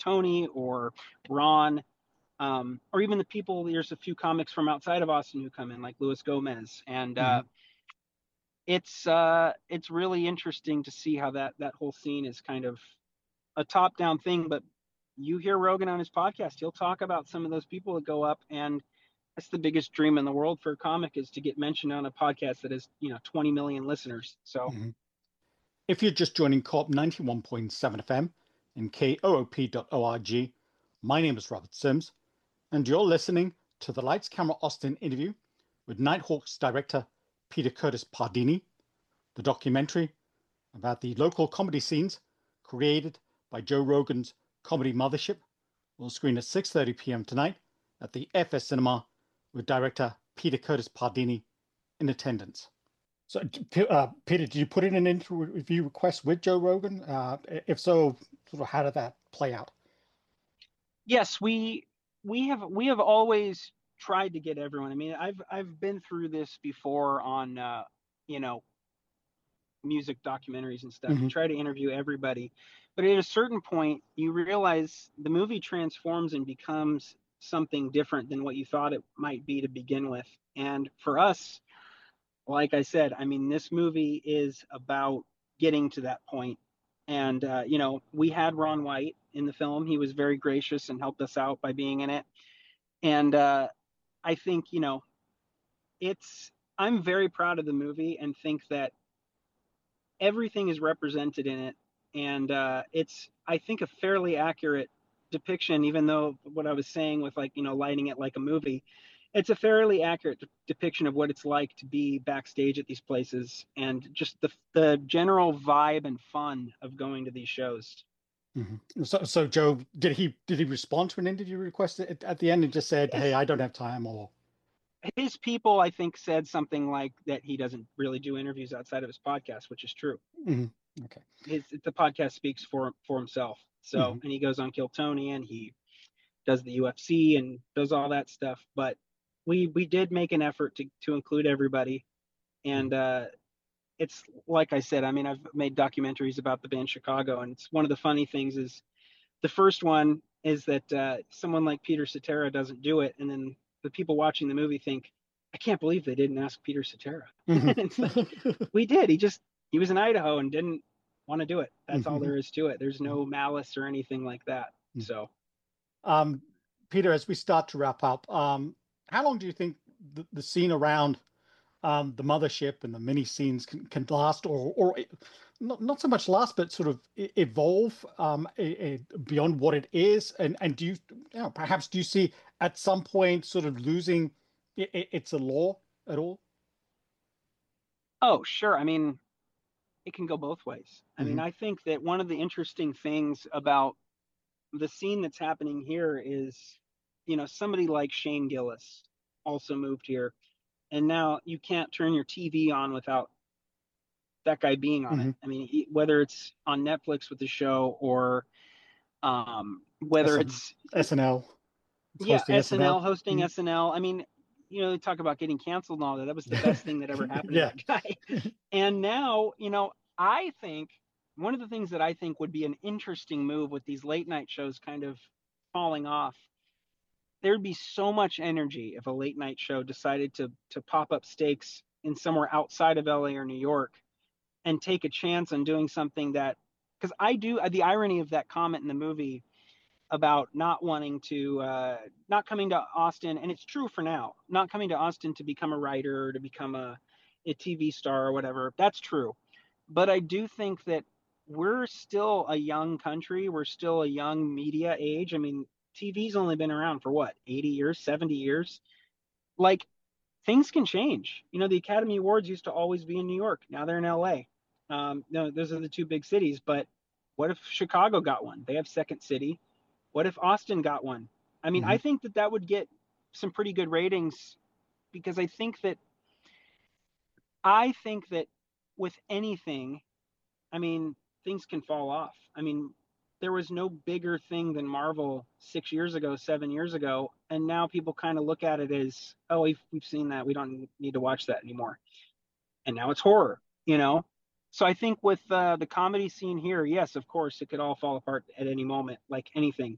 Tony or Ron, or even the people. There's a few comics from outside of Austin who come in, like Luis Gomez, and Hmm. it's really interesting to see how that whole scene is kind of a top down thing. But you hear Rogan on his podcast, he'll talk about some of those people that go up, and that's the biggest dream in the world for a comic, is to get mentioned on a podcast that has 20 million listeners. So Hmm. If you're just joining Co-op 91.7 FM and koop.org, my name is Robert Sims, and you're listening to the Lights Camera Austin interview with Nighthawks director Peter Curtis Pardini, the documentary about the local comedy scenes created by Joe Rogan's Comedy Mothership will screen at 6:30 p.m. tonight at the FS Cinema with director Peter Curtis Pardini in attendance. So, Peter, did you put in an interview request with Joe Rogan? If so, sort of how did that play out? yes, we have always tried to get everyone. I mean, I've been through this before on you know music documentaries and stuff. You Hmm. try to interview everybody, but at a certain point, you realize the movie transforms and becomes something different than what you thought it might be to begin with. And for us, like I said, I mean, this movie is about getting to that point. And we had Ron White in the film. He was very gracious and helped us out by being in it. And I think, it's I'm very proud of the movie and think that everything is represented in it, and it's, I think, a fairly accurate depiction. Even though what I was saying with, like, lighting it like a movie, it's a fairly accurate depiction of what it's like to be backstage at these places, and just the general vibe and fun of going to these shows. Hmm. So Joe, did he respond to an interview request at the end and just said, "Hey, His, I don't have time," or? his people, I think, said something like that he doesn't really do interviews outside of his podcast, which is true. Hmm. Okay. The podcast speaks for himself. So, Hmm. and he goes on Kill Tony, and he does the UFC and does all that stuff. But we did make an effort to include everybody, and it's like I said. I mean, I've made documentaries about the band Chicago, and it's one of the funny things is the first one is that someone like Peter Cetera doesn't do it, and then the people watching the movie think, I can't believe they didn't ask Peter Cetera. Hmm. It's like, we did. He was in Idaho and didn't want to do it. That's all Hmm. there is to it. There's no malice or anything like that. So Um, Peter, as we start to wrap up, how long do you think the scene around the mothership and the mini scenes can last, or not so much last, but sort of evolve beyond what it is? And perhaps do you see at some point sort of losing its allure at all? oh, sure. I mean, it can go both ways. I mean, Hmm. I think that one of the interesting things about the scene that's happening here is, somebody like Shane Gillis also moved here, and now you can't turn your TV on without that guy being on it. Hmm. I mean, whether it's on Netflix with the show, or whether it's, SNL, it's yeah, hosting SNL. SNL, hosting Mhm. SNL. I mean, they talk about getting canceled and all that. That was the best thing that ever happened to Yeah. that guy. And now, I think one of the things that I think would be an interesting move with these late night shows kind of falling off, there'd be so much energy if a late night show decided to pop up stakes in somewhere outside of LA or New York and take a chance on doing something that, because I do, the irony of that comment in the movie about not wanting to, not coming to Austin, and it's true for now, not coming to Austin to become a writer or to become a TV star or whatever. That's true. But I do think that we're still a young country. We're still a young media age. I mean, TV's only been around for what, 80 years, 70 years? Like, things can change. The Academy Awards used to always be in New York. Now they're in LA. No, those are the two big cities. But what if Chicago got one? They have Second City. What if Austin got one? I mean, I Hmm. think that would get some pretty good ratings, because I think that with anything, I mean, things can fall off. I mean, there was no bigger thing than Marvel 6 years ago, 7 years ago, and now people kind of look at it as, oh, we've seen that. We don't need to watch that anymore. And now it's horror. So I think with the comedy scene here, yes, of course, it could all fall apart at any moment, like anything.